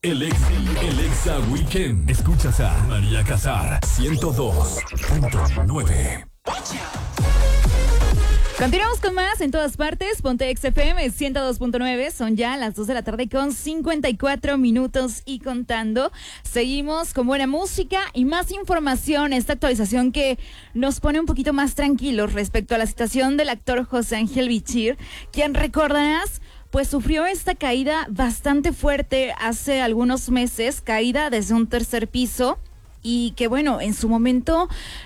El Exa Weekend. Escuchas a María Casar, 102.9. Continuamos con más en todas partes. Ponte Exa FM 102.9. Son ya las 2 de la tarde con 54 minutos y contando. Seguimos con buena música y más información. Esta actualización que nos pone un poquito más tranquilos respecto a la situación del actor José Ángel Bichir, quien recordarás pues sufrió esta caída bastante fuerte hace algunos meses, caída desde un tercer piso. Y que bueno, en su momento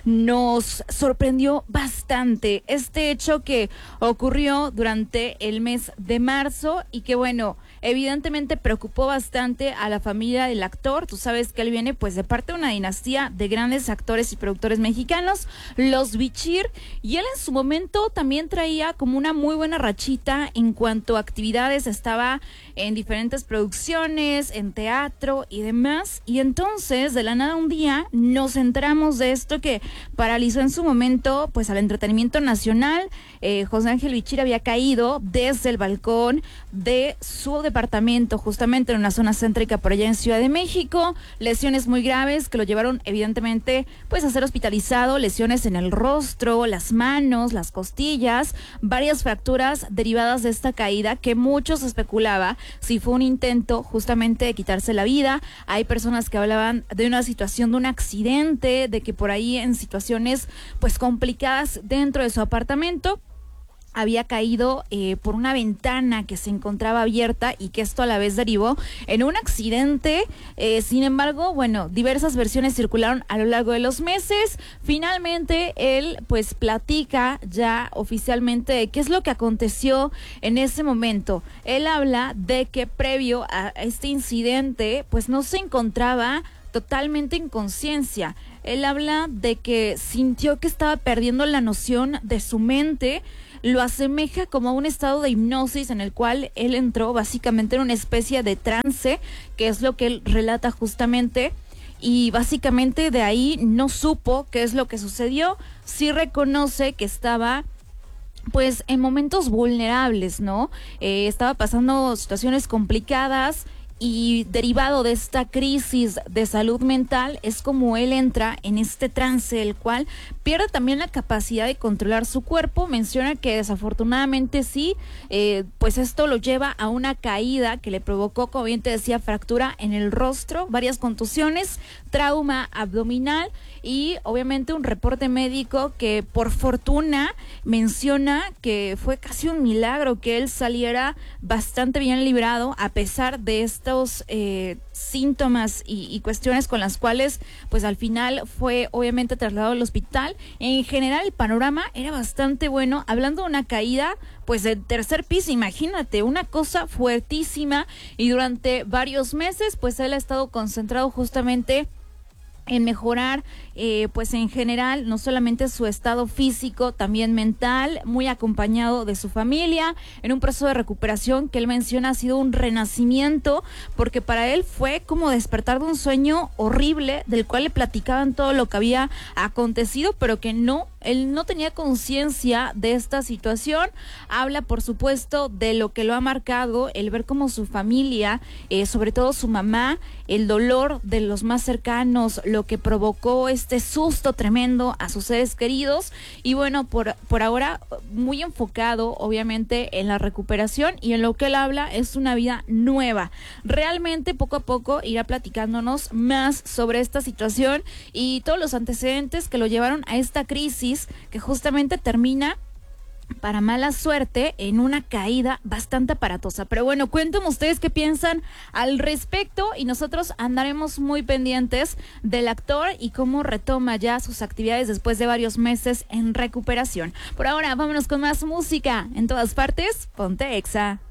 nos sorprendió bastante este hecho que ocurrió durante el mes de marzo y que bueno, evidentemente preocupó bastante a la familia del actor. Tú sabes que él viene pues de parte de una dinastía de grandes actores y productores mexicanos, los Bichir, y él en su momento también traía como una muy buena rachita en cuanto a actividades, estaba en diferentes producciones, en teatro y demás, y entonces de la nada un día nos enteramos de esto que paralizó en su momento pues al entretenimiento nacional. José Ángel Bichir había caído desde el balcón de su departamento justamente en una zona céntrica por allá en Ciudad de México, lesiones muy graves que lo llevaron evidentemente pues a ser hospitalizado, lesiones en el rostro, las manos, las costillas, varias fracturas derivadas de esta caída que muchos especulaba si fue un intento justamente de quitarse la vida. Hay personas que hablaban de una situación de un accidente, de que por ahí en situaciones pues complicadas dentro de su apartamento había caído por una ventana que se encontraba abierta y que esto a la vez derivó en un accidente. Sin embargo, bueno, diversas versiones circularon a lo largo de los meses. Finalmente, él pues platica ya oficialmente de qué es lo que aconteció en ese momento. Él habla de que previo a este incidente, pues no se encontraba totalmente en conciencia. Él habla de que sintió que estaba perdiendo la noción de su mente. Lo asemeja como a un estado de hipnosis en el cual él entró básicamente en una especie de trance, que es lo que él relata justamente, y básicamente de ahí no supo qué es lo que sucedió. Sí reconoce que estaba pues en momentos vulnerables, ¿no? Estaba pasando situaciones complicadas y derivado de esta crisis de salud mental es como él entra en este trance, el cual pierde también la capacidad de controlar su cuerpo. Menciona que desafortunadamente sí, pues esto lo lleva a una caída que le provocó, como bien te decía, fractura en el rostro, varias contusiones, trauma abdominal y obviamente un reporte médico que por fortuna menciona que fue casi un milagro que él saliera bastante bien librado a pesar de estos síntomas y cuestiones con las cuales pues al final fue obviamente trasladado al hospital. En general el panorama era bastante bueno, hablando de una caída pues del tercer piso, imagínate, una cosa fuertísima, y durante varios meses pues él ha estado concentrado justamente en mejorar pues en general no solamente su estado físico, también mental, muy acompañado de su familia, en un proceso de recuperación que él menciona ha sido un renacimiento, porque para él fue como despertar de un sueño horrible del cual le platicaban todo lo que había acontecido, pero que él no tenía conciencia de esta situación. Habla por supuesto de lo que lo ha marcado, el ver cómo su familia, sobre todo su mamá, el dolor de los más cercanos, lo que provocó este susto tremendo a sus seres queridos, y bueno, por ahora muy enfocado obviamente en la recuperación, y en lo que él habla es una vida nueva. Realmente poco a poco irá platicándonos más sobre esta situación y todos los antecedentes que lo llevaron a esta crisis que justamente termina para mala suerte en una caída bastante aparatosa. Pero bueno, cuéntenme ustedes qué piensan al respecto y nosotros andaremos muy pendientes del actor y cómo retoma ya sus actividades después de varios meses en recuperación. Por ahora, vámonos con más música. En todas partes, ponte Exa.